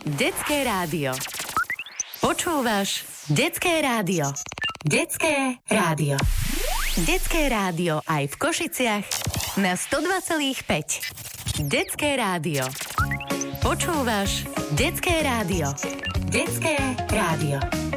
Detské rádio. Počúvaš Detské rádio. Detské rádio. Detské rádio aj v Košiciach na 102,5. Detské rádio. Počúvaš Detské rádio. Detské rádio.